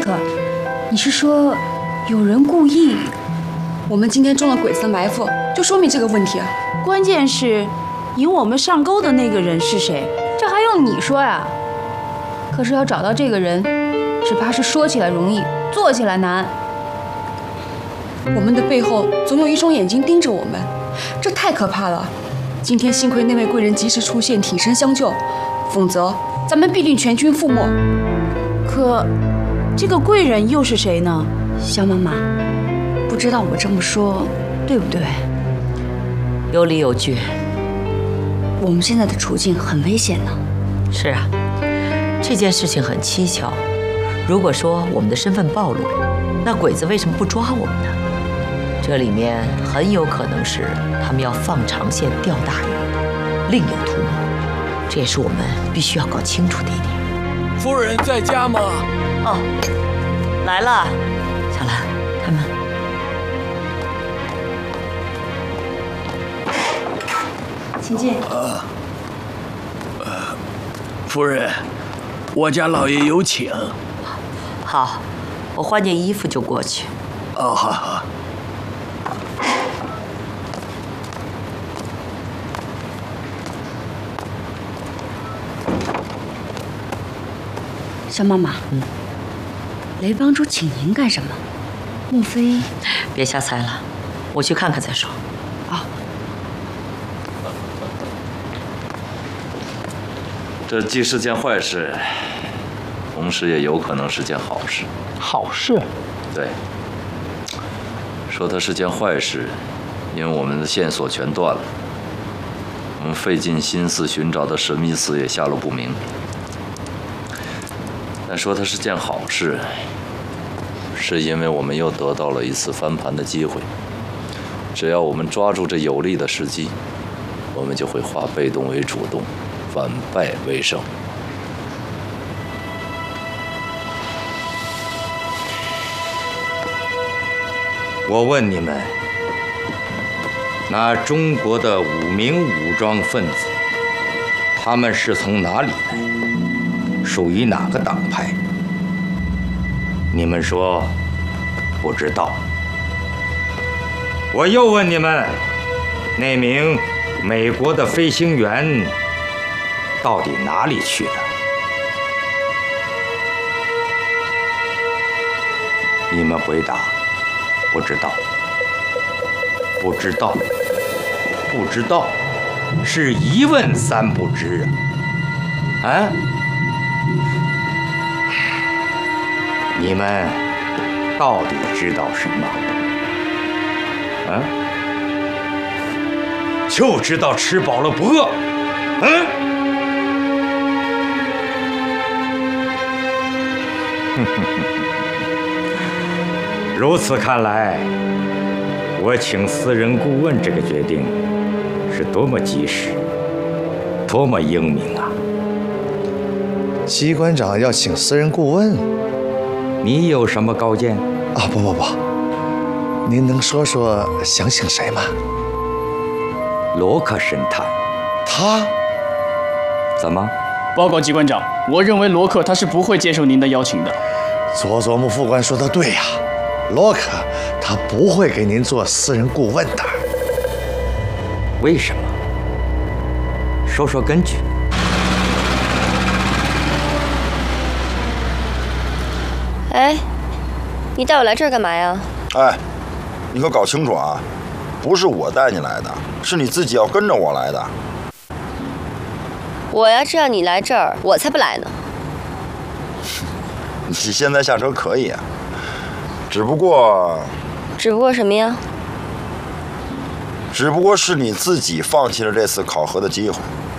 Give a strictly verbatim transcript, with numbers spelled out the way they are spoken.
克，你是说有人故意？我们今天中了鬼子埋伏，就说明这个问题啊。 关键是，引我们上钩的那个人是谁？ 这还用你说呀？可是要找到这个人，只怕是说起来容易，做起来难。我们的背后总有一双眼睛盯着我们，这太可怕了。今天幸亏那位贵人及时出现，挺身相救，否则咱们必定全军覆没。 可，这个贵人又是谁呢？ 小妈妈，不知道我这么说对不对？ 有理有据。 我们现在的处境很危险呢。 是啊，这件事情很蹊跷。如果说我们的身份暴露了，那鬼子为什么不抓我们呢？这里面很有可能是他们要放长线钓大鱼，另有图谋。这也是我们必须要搞清楚的一点。 夫人在家吗？ 哦，来了。小兰，开门。 请进。 呃，呃，夫人，我家老爷有请。 好，我换件衣服就过去。 哦，好好。 小妈妈，嗯，雷帮主请您干什么？莫非？ 别瞎猜了，我去看看再说。 啊、哦。 这既是件坏事，同时也有可能是件好事。 好事？ 对。说它是件坏事，因为我们的线索全断了，我们费尽心思寻找的神秘司也下落不明。但说它是件好事，是因为我们又得到了一次翻盘的机会。只要我们抓住这有利的时机，我们就会化被动为主动，反败为胜。 我问你们，那中国的五名武装分子，他们是从哪里来？属于哪个党派？你们说不知道。我又问你们，那名美国的飞行员到底哪里去了？你们回答不知道，不知道，不知道，是一问三不知啊！啊？你们到底知道什么？啊？就知道吃饱了不饿，嗯？如此看来，我请私人顾问这个决定是多么及时，多么英明啊！ 机关长要请私人顾问， 你有什么高见？ 啊，不不不，您能说说想请谁吗？ 罗克神探。 他？ 怎么？ 报告机关长，我认为罗克他是不会接受您的邀请的。 佐佐木副官说的对呀，罗克他不会给您做私人顾问的。 为什么？说说根据。 哎，你带我来这儿干嘛呀？ 哎，你可搞清楚啊，不是我带你来的，是你自己要跟着我来的。 我要知道你来这儿，我才不来呢。 你现在下车可以啊，只不过…… 只不过什么呀？ 只不过是你自己放弃了这次考核的机会。